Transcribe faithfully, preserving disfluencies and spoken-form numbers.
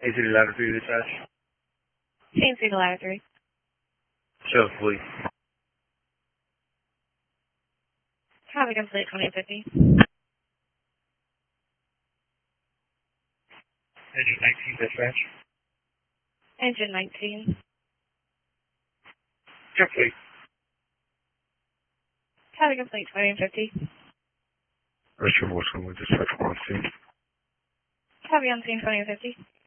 A C to ladder three dispatch. C N C to ladder three. Show fleet. Traffic on fleet twenty fifty. Engine nineteen dispatch. Engine nineteen. Show fleet. Traffic on fleet twenty fifty. Richard Wilson with dispatch one scene. Traffic on scene twenty fifty.